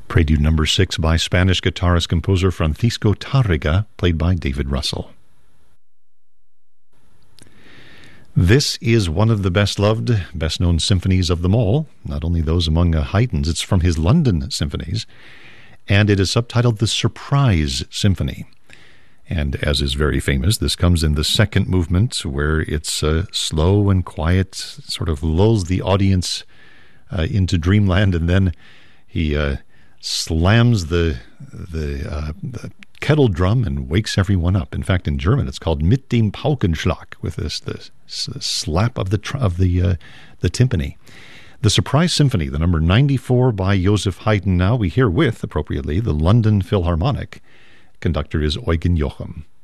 Prelude number 6 by Spanish guitarist-composer Francisco Tárrega, played by David Russell. This is one of the best-loved, best-known symphonies of them all, not only those among Haydn's, it's from his London symphonies, and it is subtitled The Surprise Symphony. And as is very famous, this comes in the second movement, where it's slow and quiet, sort of lulls the audience into dreamland, and then he slams the kettle drum and wakes everyone up. In fact, in German, it's called Mit dem Paukenschlag, with this slap of the timpani. The Surprise Symphony, the number 94 by Joseph Haydn. Now we hear with, appropriately, the London Philharmonic. Conductor is Eugen Jochum.